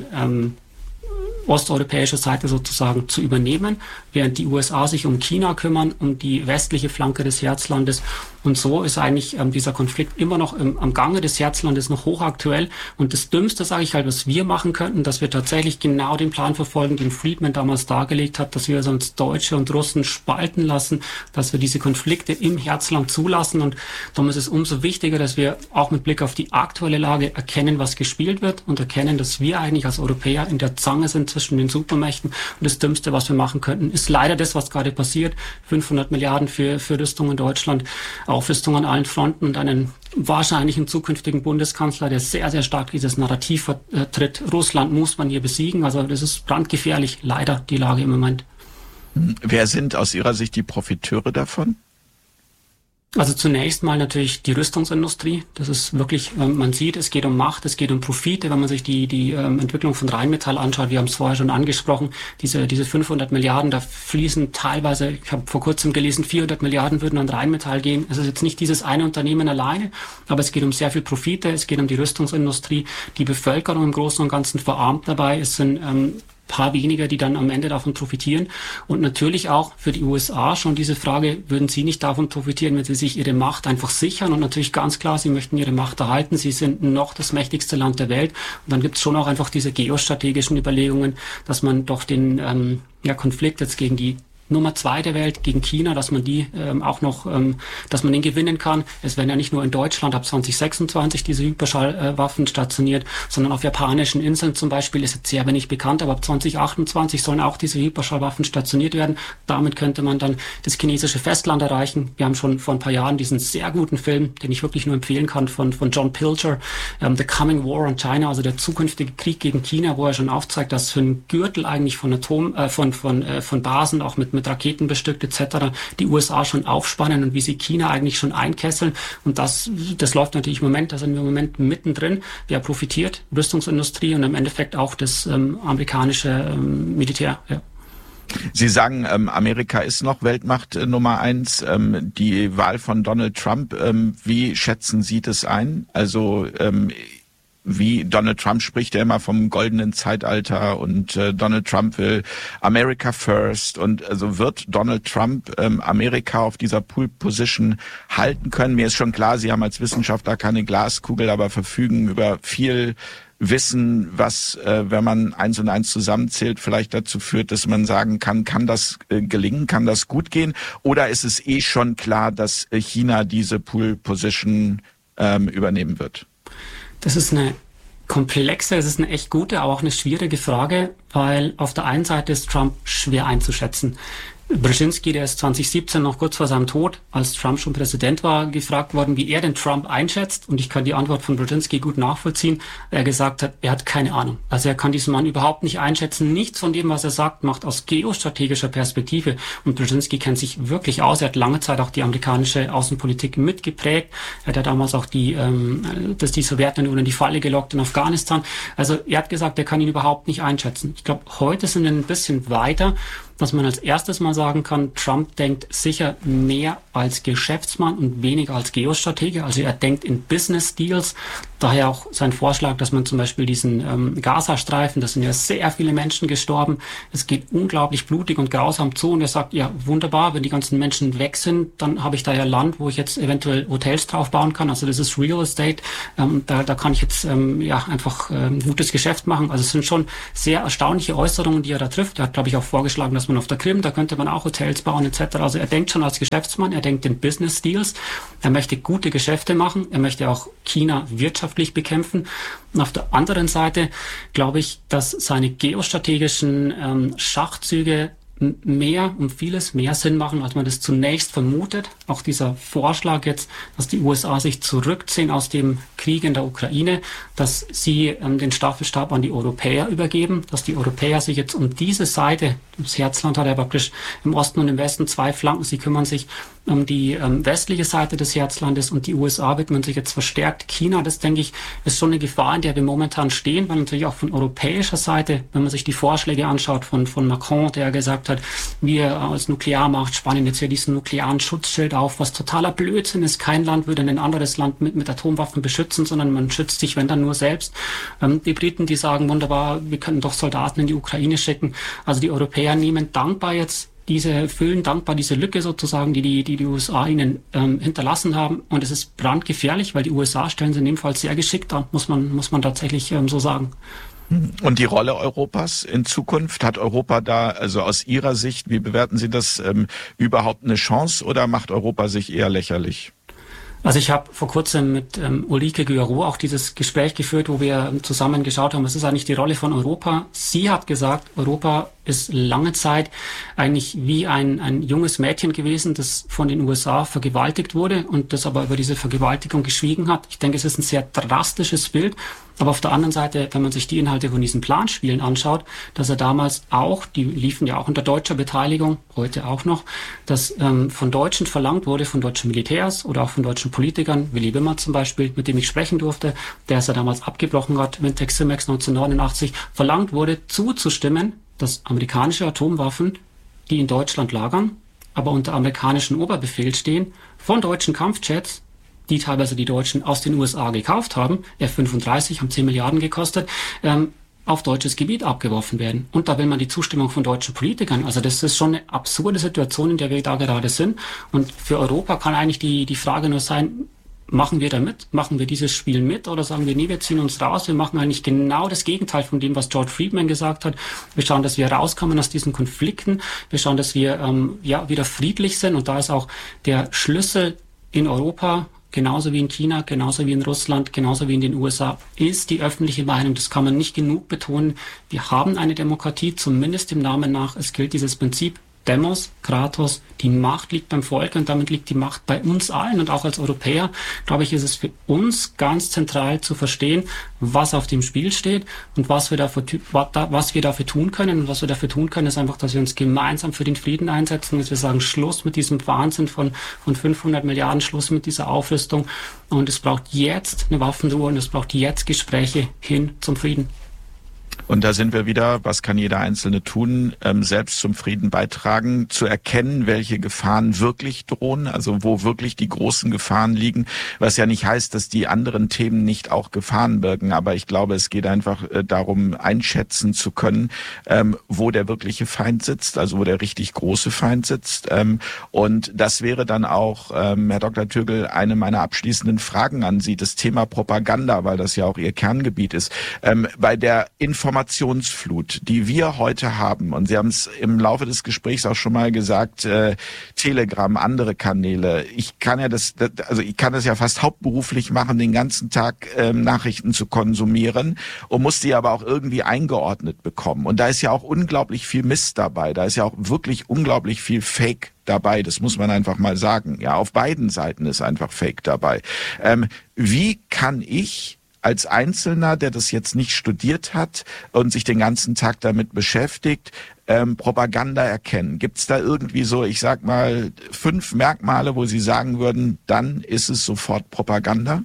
osteuropäischer Seite sozusagen zu übernehmen, während die USA sich um China kümmern, um die westliche Flanke des Herzlandes. Und so ist eigentlich dieser Konflikt immer noch am Gange des Herzlandes noch hochaktuell. Und das Dümmste, sage ich halt, was wir machen könnten, dass wir tatsächlich genau den Plan verfolgen, den Friedman damals dargelegt hat, dass wir sonst Deutsche und Russen spalten lassen, dass wir diese Konflikte im Herzland zulassen. Und darum ist es umso wichtiger, dass wir auch mit Blick auf die aktuelle Lage erkennen, was gespielt wird und erkennen, dass wir eigentlich als Europäer in der Zange sind zwischen den Supermächten. Und das Dümmste, was wir machen könnten, ist leider das, was gerade passiert. 500 Milliarden für Rüstung in Deutschland, Aufrüstung an allen Fronten und einen wahrscheinlichen zukünftigen Bundeskanzler, der sehr, sehr stark dieses Narrativ vertritt. Russland muss man hier besiegen. Also das ist brandgefährlich, leider, die Lage im Moment. Wer sind aus Ihrer Sicht die Profiteure davon? Also zunächst mal natürlich die Rüstungsindustrie. Das ist wirklich, man sieht, es geht um Macht, es geht um Profite. Wenn man sich die Entwicklung von Rheinmetall anschaut, wir haben es vorher schon angesprochen, diese 500 Milliarden, da fließen teilweise, ich habe vor kurzem gelesen, 400 Milliarden würden an Rheinmetall gehen. Es ist jetzt nicht dieses eine Unternehmen alleine, aber es geht um sehr viel Profite, es geht um die Rüstungsindustrie. Die Bevölkerung im Großen und Ganzen verarmt dabei. Es sind paar weniger, die dann am Ende davon profitieren. Und natürlich auch für die USA schon diese Frage, würden sie nicht davon profitieren, wenn sie sich ihre Macht einfach sichern? Und natürlich ganz klar, sie möchten ihre Macht erhalten. Sie sind noch das mächtigste Land der Welt. Und dann gibt es schon auch einfach diese geostrategischen Überlegungen, dass man doch den Konflikt jetzt gegen die Nummer 2 der Welt gegen China, dass man die auch noch, dass man den gewinnen kann. Es werden ja nicht nur in Deutschland ab 2026 diese Hyperschallwaffen stationiert, sondern auf japanischen Inseln zum Beispiel ist jetzt sehr wenig bekannt, aber ab 2028 sollen auch diese Hyperschallwaffen stationiert werden. Damit könnte man dann das chinesische Festland erreichen. Wir haben schon vor ein paar Jahren diesen sehr guten Film, den ich wirklich nur empfehlen kann, von John Pilger, The Coming War on China, also der zukünftige Krieg gegen China, wo er schon aufzeigt, dass für einen Gürtel eigentlich von Basen auch mit Raketen bestückt etc. die USA schon aufspannen und wie sie China eigentlich schon einkesseln. Und das läuft natürlich im Moment, da sind wir im Moment mittendrin. Wer profitiert? Rüstungsindustrie und im Endeffekt auch das amerikanische Militär. Ja. Sie sagen, Amerika ist noch Weltmacht Nummer 1. Die Wahl von Donald Trump, wie schätzen Sie das ein? Also wie Donald Trump spricht ja immer vom goldenen Zeitalter und Donald Trump will America first und also wird Donald Trump Amerika auf dieser Pole Position halten können? Mir ist schon klar, Sie haben als Wissenschaftler keine Glaskugel, aber verfügen über viel Wissen, was, wenn man 1 und 1 zusammenzählt, vielleicht dazu führt, dass man sagen kann das gelingen, kann das gut gehen? Oder ist es schon klar, dass China diese Pole Position übernehmen wird? Das ist eine komplexe, es ist eine echt gute, aber auch eine schwierige Frage, weil auf der einen Seite ist Trump schwer einzuschätzen. Brzezinski, der ist 2017 noch kurz vor seinem Tod, als Trump schon Präsident war, gefragt worden, wie er den Trump einschätzt. Und ich kann die Antwort von Brzezinski gut nachvollziehen. Er gesagt hat, er hat keine Ahnung. Also er kann diesen Mann überhaupt nicht einschätzen. Nichts von dem, was er sagt, macht aus geostrategischer Perspektive. Und Brzezinski kennt sich wirklich aus. Er hat lange Zeit auch die amerikanische Außenpolitik mitgeprägt. Er hat ja damals auch die Sowjetunion in die Falle gelockt in Afghanistan. Also er hat gesagt, er kann ihn überhaupt nicht einschätzen. Ich glaube, heute sind wir ein bisschen weiter, dass man als erstes mal sagen kann, Trump denkt sicher mehr als Geschäftsmann und weniger als Geostratege. Also er denkt in Business Deals. Daher auch sein Vorschlag, dass man zum Beispiel diesen Gazastreifen, da sind ja sehr viele Menschen gestorben. Es geht unglaublich blutig und grausam zu. Und er sagt, ja wunderbar, wenn die ganzen Menschen weg sind, dann habe ich da ja Land, wo ich jetzt eventuell Hotels drauf bauen kann. Also das ist Real Estate. Da kann ich jetzt einfach ein gutes Geschäft machen. Also es sind schon sehr erstaunliche Äußerungen, die er da trifft. Er hat, glaube ich, auch vorgeschlagen, dass man auf der Krim, da könnte man auch Hotels bauen etc. Also er denkt schon als Geschäftsmann, er denkt in Business Deals, er möchte gute Geschäfte machen, er möchte auch China wirtschaftlich bekämpfen. Und auf der anderen Seite glaube ich, dass seine geostrategischen Schachzüge vieles mehr Sinn machen, als man das zunächst vermutet. Auch dieser Vorschlag jetzt, dass die USA sich zurückziehen aus dem Krieg in der Ukraine, dass sie den Staffelstab an die Europäer übergeben, dass die Europäer sich jetzt um diese Seite, das Herzland hat ja praktisch im Osten und im Westen zwei Flanken, sie kümmern sich um die westliche Seite des Herzlandes und die USA widmen sich jetzt verstärkt China. Das, denke ich, ist schon eine Gefahr, in der wir momentan stehen, weil natürlich auch von europäischer Seite, wenn man sich die Vorschläge anschaut von Macron, der gesagt hat, wir als Nuklearmacht spannen jetzt hier diesen nuklearen Schutzschild auf, was totaler Blödsinn ist. Kein Land würde ein anderes Land mit Atomwaffen beschützen, sondern man schützt sich, wenn dann nur selbst. Die Briten, die sagen, wunderbar, wir können doch Soldaten in die Ukraine schicken. Also die Europäer nehmen dankbar jetzt füllen dankbar diese Lücke sozusagen, die USA ihnen hinterlassen haben. Und es ist brandgefährlich, weil die USA stellen sie in dem Fall sehr geschickt an, muss man tatsächlich so sagen. Und die Rolle Europas in Zukunft, hat Europa da, also aus Ihrer Sicht, wie bewerten Sie das, überhaupt eine Chance oder macht Europa sich eher lächerlich? Also ich habe vor kurzem mit Ulrike Guillerot auch dieses Gespräch geführt, wo wir zusammen geschaut haben, was ist eigentlich die Rolle von Europa. Sie hat gesagt, Europa ist lange Zeit eigentlich wie ein junges Mädchen gewesen, das von den USA vergewaltigt wurde und das aber über diese Vergewaltigung geschwiegen hat. Ich denke, es ist ein sehr drastisches Bild. Aber auf der anderen Seite, wenn man sich die Inhalte von diesen Planspielen anschaut, dass er damals auch, die liefen ja auch unter deutscher Beteiligung, heute auch noch, dass von Deutschen verlangt wurde, von deutschen Militärs oder auch von deutschen Politikern, Willy Wimmer zum Beispiel, mit dem ich sprechen durfte, der es ja damals abgebrochen hat, mit Tex-Simex 1989, verlangt wurde, zuzustimmen, dass amerikanische Atomwaffen, die in Deutschland lagern, aber unter amerikanischen Oberbefehl stehen, von deutschen Kampfjets, die teilweise die Deutschen aus den USA gekauft haben, F-35 haben 10 Milliarden gekostet, auf deutsches Gebiet abgeworfen werden. Und da will man die Zustimmung von deutschen Politikern. Also das ist schon eine absurde Situation, in der wir da gerade sind. Und für Europa kann eigentlich die Frage nur sein, machen wir da mit? Machen wir dieses Spiel mit? Oder sagen wir, nee, wir ziehen uns raus. Wir machen eigentlich genau das Gegenteil von dem, was George Friedman gesagt hat. Wir schauen, dass wir rauskommen aus diesen Konflikten. Wir schauen, dass wir wieder friedlich sind. Und da ist auch der Schlüssel in Europa, genauso wie in China, genauso wie in Russland, genauso wie in den USA, ist die öffentliche Meinung. Das kann man nicht genug betonen. Wir haben eine Demokratie, zumindest dem Namen nach. Es gilt dieses Prinzip Demos, Kratos, die Macht liegt beim Volk und damit liegt die Macht bei uns allen. Und auch als Europäer, glaube ich, ist es für uns ganz zentral zu verstehen, was auf dem Spiel steht und was wir dafür tun können. Und was wir dafür tun können, ist einfach, dass wir uns gemeinsam für den Frieden einsetzen, dass wir sagen, Schluss mit diesem Wahnsinn von 500 Milliarden, Schluss mit dieser Aufrüstung. Und es braucht jetzt eine Waffenruhe und es braucht jetzt Gespräche hin zum Frieden. Und da sind wir wieder, was kann jeder Einzelne tun, selbst zum Frieden beitragen, zu erkennen, welche Gefahren wirklich drohen, also wo wirklich die großen Gefahren liegen, was ja nicht heißt, dass die anderen Themen nicht auch Gefahren birgen, aber ich glaube, es geht einfach darum, einschätzen zu können, wo der wirkliche Feind sitzt, also wo der richtig große Feind sitzt. Und das wäre dann auch, Herr Dr. Türgel, eine meiner abschließenden Fragen an Sie, das Thema Propaganda, weil das ja auch Ihr Kerngebiet ist. Bei der Information Informationsflut, die wir heute haben, und Sie haben es im Laufe des Gesprächs auch schon mal gesagt, Telegram, andere Kanäle, ich kann das ja fast hauptberuflich machen, den ganzen Tag Nachrichten zu konsumieren und muss die aber auch irgendwie eingeordnet bekommen. Und da ist ja auch unglaublich viel Mist dabei, da ist ja auch wirklich unglaublich viel Fake dabei, das muss man einfach mal sagen. Ja, auf beiden Seiten ist einfach Fake dabei. Wie kann ich als Einzelner, der das jetzt nicht studiert hat und sich den ganzen Tag damit beschäftigt, Propaganda erkennen? Gibt es da irgendwie so, ich sag mal, 5 Merkmale, wo Sie sagen würden, dann ist es sofort Propaganda?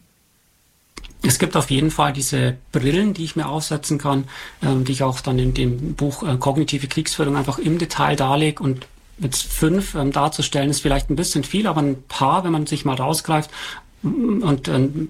Es gibt auf jeden Fall diese Brillen, die ich mir aufsetzen kann, die ich auch dann in dem Buch Kognitive Kriegsführung einfach im Detail darlege. Und jetzt 5 darzustellen, ist vielleicht ein bisschen viel, aber ein paar, wenn man sich mal rausgreift und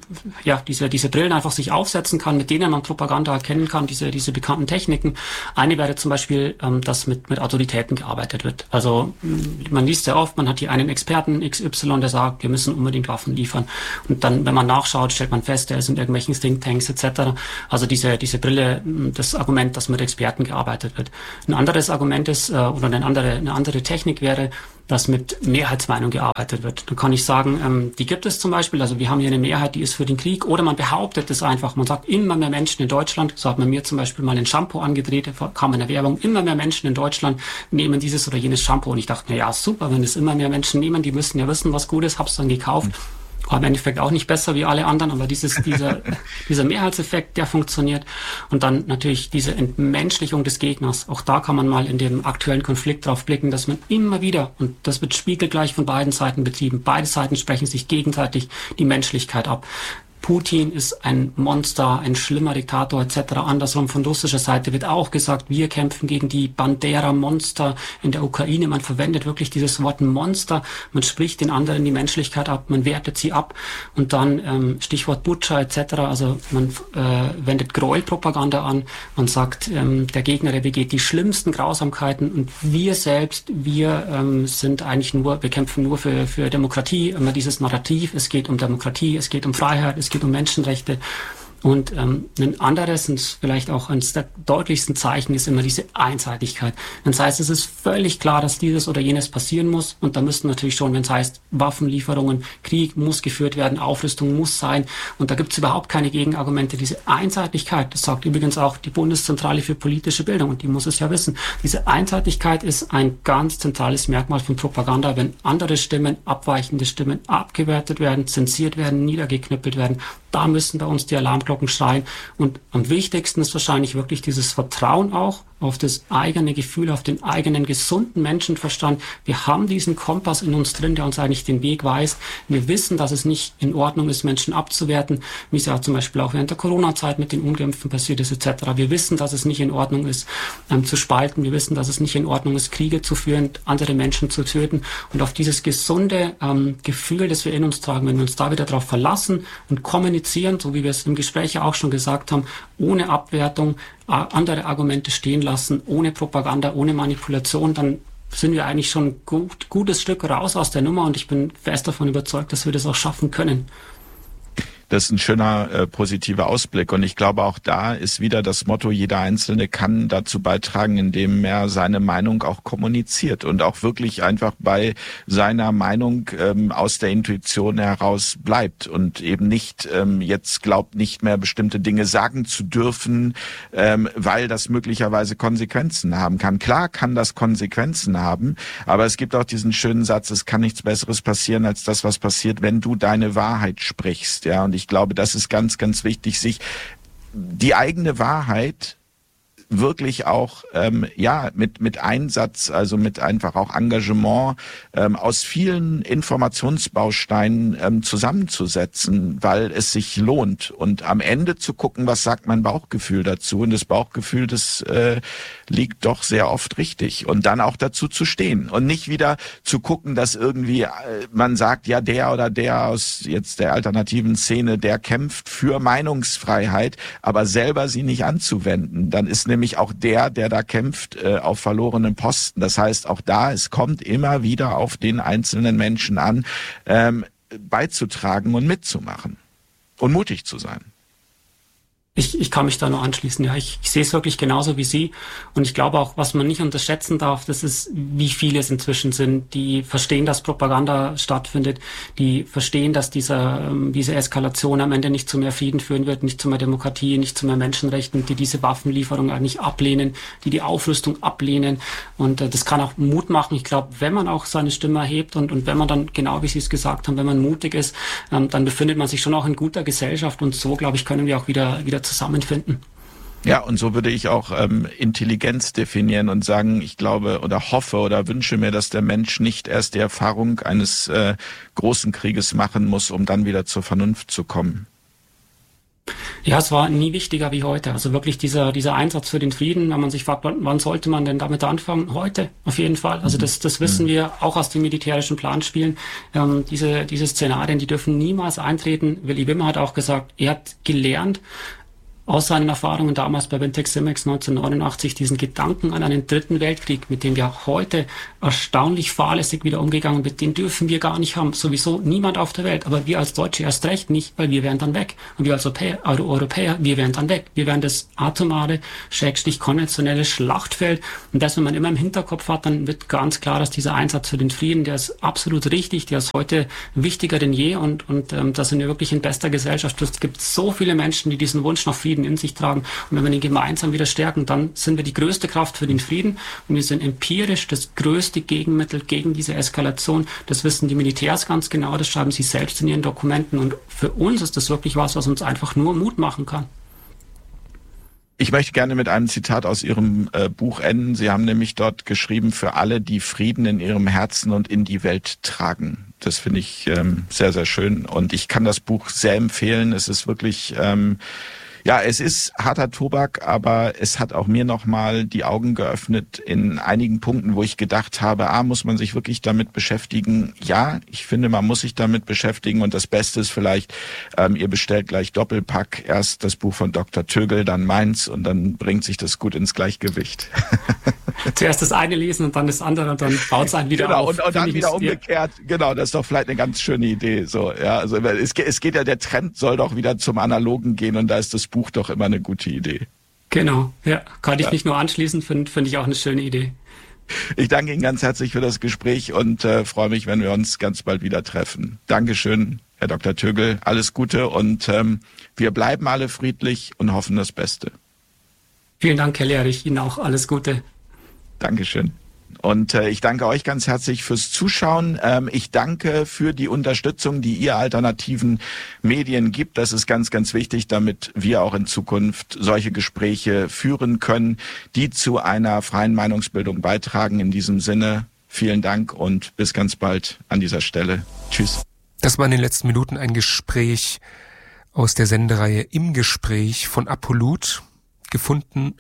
diese Brillen einfach sich aufsetzen kann, mit denen man Propaganda erkennen kann, diese bekannten Techniken. Eine wäre zum Beispiel, dass mit Autoritäten gearbeitet wird. Also man liest sehr oft, man hat hier einen Experten XY, der sagt, wir müssen unbedingt Waffen liefern. Und dann, wenn man nachschaut, stellt man fest, er sind irgendwelchen Thinktanks etc. Also diese Brille, das Argument, dass mit Experten gearbeitet wird. Ein anderes Argument ist, oder eine andere Technik wäre, dass mit Mehrheitsmeinung gearbeitet wird. Da kann ich sagen, die gibt es zum Beispiel, also wir haben hier eine Mehrheit, die ist für den Krieg, oder man behauptet es einfach, man sagt, immer mehr Menschen in Deutschland, so hat man mir zum Beispiel mal ein Shampoo angedreht, kam in der Werbung, immer mehr Menschen in Deutschland nehmen dieses oder jenes Shampoo, und ich dachte, na ja, super, wenn es immer mehr Menschen nehmen, die müssen ja wissen, was gut ist, hab's dann gekauft. War im Endeffekt auch nicht besser wie alle anderen, aber dieser Mehrheitseffekt, der funktioniert. Und dann natürlich diese Entmenschlichung des Gegners. Auch da kann man mal in dem aktuellen Konflikt drauf blicken, dass man immer wieder, und das wird spiegelgleich von beiden Seiten betrieben, beide Seiten sprechen sich gegenseitig die Menschlichkeit ab. Putin ist ein Monster, ein schlimmer Diktator etc. Andersrum von russischer Seite wird auch gesagt, wir kämpfen gegen die Bandera-Monster in der Ukraine. Man verwendet wirklich dieses Wort Monster. Man spricht den anderen die Menschlichkeit ab, man wertet sie ab. Und dann Stichwort Butscha etc. Also man wendet Gräuelpropaganda an. Man sagt, der Gegner, der begeht die schlimmsten Grausamkeiten, und wir selbst, sind eigentlich wir kämpfen nur für Demokratie. Immer dieses Narrativ, es geht um Demokratie, es geht um Freiheit, es geht um Menschenrechte. Und ein anderes und vielleicht auch eines der deutlichsten Zeichen ist immer diese Einseitigkeit. Das heißt, es ist völlig klar, dass dieses oder jenes passieren muss. Und da müssten natürlich schon, wenn es heißt, Waffenlieferungen, Krieg muss geführt werden, Aufrüstung muss sein. Und da gibt es überhaupt keine Gegenargumente. Diese Einseitigkeit, das sagt übrigens auch die Bundeszentrale für politische Bildung, und die muss es ja wissen. Diese Einseitigkeit ist ein ganz zentrales Merkmal von Propaganda, wenn andere Stimmen, abweichende Stimmen abgewertet werden, zensiert werden, niedergeknüppelt werden. Da müssen bei uns die Alarmglocken schreien. Und am wichtigsten ist wahrscheinlich wirklich dieses Vertrauen auch auf das eigene Gefühl, auf den eigenen gesunden Menschenverstand. Wir haben diesen Kompass in uns drin, der uns eigentlich den Weg weist. Wir wissen, dass es nicht in Ordnung ist, Menschen abzuwerten, wie es ja zum Beispiel auch während der Corona-Zeit mit den Ungeimpften passiert ist etc. Wir wissen, dass es nicht in Ordnung ist, zu spalten. Wir wissen, dass es nicht in Ordnung ist, Kriege zu führen, andere Menschen zu töten. Und auf dieses gesunde Gefühl, das wir in uns tragen, wenn wir uns da wieder darauf verlassen und kommunizieren, so wie wir es im Gespräch auch schon gesagt haben, ohne Abwertung, andere Argumente stehen lassen, ohne Propaganda, ohne Manipulation, dann sind wir eigentlich schon ein gutes Stück raus aus der Nummer, und ich bin fest davon überzeugt, dass wir das auch schaffen können. Das ist ein schöner positiver Ausblick, und ich glaube, auch da ist wieder das Motto, jeder Einzelne kann dazu beitragen, indem er seine Meinung auch kommuniziert und auch wirklich einfach bei seiner Meinung aus der Intuition heraus bleibt und eben nicht jetzt glaubt, nicht mehr bestimmte Dinge sagen zu dürfen, weil das möglicherweise Konsequenzen haben kann. Klar kann das Konsequenzen haben, aber es gibt auch diesen schönen Satz, es kann nichts Besseres passieren als das, was passiert, wenn du deine Wahrheit sprichst. Ja, und ich glaube, das ist ganz, ganz wichtig, sich die eigene Wahrheit wirklich auch mit Einsatz, also mit einfach auch Engagement aus vielen Informationsbausteinen zusammenzusetzen, weil es sich lohnt, und am Ende zu gucken, was sagt mein Bauchgefühl dazu, und das Bauchgefühl, das liegt doch sehr oft richtig, und dann auch dazu zu stehen und nicht wieder zu gucken, dass irgendwie man sagt, ja, der oder der aus jetzt der alternativen Szene, der kämpft für Meinungsfreiheit, aber selber sie nicht anzuwenden, dann ist nämlich auch der da kämpft, auf verlorenen Posten. Das heißt, auch da, es kommt immer wieder auf den einzelnen Menschen an, beizutragen und mitzumachen und mutig zu sein. Ich kann mich da nur anschließen. Ja, ich sehe es wirklich genauso wie Sie. Und ich glaube auch, was man nicht unterschätzen darf, das ist, wie viele es inzwischen sind, die verstehen, dass Propaganda stattfindet, die verstehen, dass diese Eskalation am Ende nicht zu mehr Frieden führen wird, nicht zu mehr Demokratie, nicht zu mehr Menschenrechten, die diese Waffenlieferung eigentlich ablehnen, die Aufrüstung ablehnen. Und das kann auch Mut machen. Ich glaube, wenn man auch seine Stimme erhebt und wenn man dann, genau wie Sie es gesagt haben, wenn man mutig ist, dann befindet man sich schon auch in guter Gesellschaft. Und so, glaube ich, können wir auch wieder zusammenfinden. Ja, und so würde ich auch Intelligenz definieren und sagen, ich glaube oder hoffe oder wünsche mir, dass der Mensch nicht erst die Erfahrung eines großen Krieges machen muss, um dann wieder zur Vernunft zu kommen. Ja, es war nie wichtiger wie heute. Also wirklich dieser Einsatz für den Frieden, wenn man sich fragt, wann sollte man denn damit anfangen? Heute, auf jeden Fall. Also das wissen wir auch aus den militärischen Planspielen. Diese Szenarien, die dürfen niemals eintreten. Willy Wimmer hat auch gesagt, er hat gelernt, aus seinen Erfahrungen damals bei Bentex-Simex 1989, diesen Gedanken an einen dritten Weltkrieg, mit dem wir heute erstaunlich fahrlässig wieder umgegangen sind, den dürfen wir gar nicht haben. Sowieso niemand auf der Welt. Aber wir als Deutsche erst recht nicht, weil wir wären dann weg. Und wir als Europäer, wir wären dann weg. Wir wären das atomare, konventionelle Schlachtfeld. Und das, wenn man immer im Hinterkopf hat, dann wird ganz klar, dass dieser Einsatz für den Frieden, der ist absolut richtig, der ist heute wichtiger denn je. Und da sind wir wirklich in bester Gesellschaft. Es gibt so viele Menschen, die diesen Wunsch nach Frieden in sich tragen. Und wenn wir den gemeinsam wieder stärken, dann sind wir die größte Kraft für den Frieden. Und wir sind empirisch das größte Gegenmittel gegen diese Eskalation. Das wissen die Militärs ganz genau. Das schreiben sie selbst in ihren Dokumenten. Und für uns ist das wirklich was uns einfach nur Mut machen kann. Ich möchte gerne mit einem Zitat aus Ihrem Buch enden. Sie haben nämlich dort geschrieben, für alle, die Frieden in ihrem Herzen und in die Welt tragen. Das finde ich sehr, sehr schön. Und ich kann das Buch sehr empfehlen. Es ist wirklich... Ja, es ist harter Tobak, aber es hat auch mir nochmal die Augen geöffnet in einigen Punkten, wo ich gedacht habe, muss man sich wirklich damit beschäftigen? Ja, ich finde, man muss sich damit beschäftigen und das Beste ist vielleicht, ihr bestellt gleich Doppelpack, erst das Buch von Dr. Tögel, dann meins und dann bringt sich das gut ins Gleichgewicht. Zuerst das eine lesen und dann das andere und dann baut es einen wieder auf. Und dann wieder umgekehrt. Genau, das ist doch vielleicht eine ganz schöne Idee. So, ja, also es geht ja, der Trend soll doch wieder zum Analogen gehen und da ist das Buch doch immer eine gute Idee. Genau, ja, kann ich nicht nur anschließen, finde ich auch eine schöne Idee. Ich danke Ihnen ganz herzlich für das Gespräch und freue mich, wenn wir uns ganz bald wieder treffen. Dankeschön, Herr Dr. Tögel, alles Gute und wir bleiben alle friedlich und hoffen das Beste. Vielen Dank, Herr Lehrich, Ihnen auch alles Gute. Dankeschön. Und ich danke euch ganz herzlich fürs Zuschauen. Ich danke für die Unterstützung, die ihr alternativen Medien gibt. Das ist ganz, ganz wichtig, damit wir auch in Zukunft solche Gespräche führen können, die zu einer freien Meinungsbildung beitragen. In diesem Sinne, vielen Dank und bis ganz bald an dieser Stelle. Tschüss. Das war in den letzten Minuten ein Gespräch aus der Sendereihe Im Gespräch von Apollut, gefunden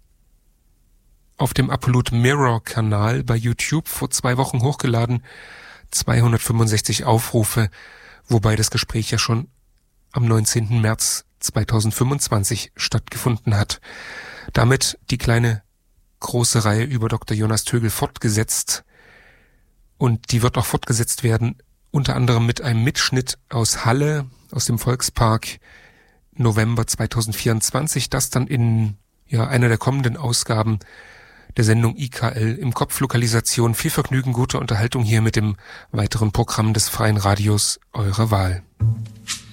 auf dem Apollut Mirror Kanal bei YouTube, vor 2 Wochen hochgeladen, 265 Aufrufe, wobei das Gespräch ja schon am 19. März 2025 stattgefunden hat. Damit die kleine große Reihe über Dr. Jonas Tögel fortgesetzt und die wird auch fortgesetzt werden, unter anderem mit einem Mitschnitt aus Halle, aus dem Volkspark November 2024, das dann in einer der kommenden Ausgaben der Sendung IKL im Kopf Lokalisation. Viel Vergnügen, gute Unterhaltung hier mit dem weiteren Programm des Freien Radios eurer Wahl.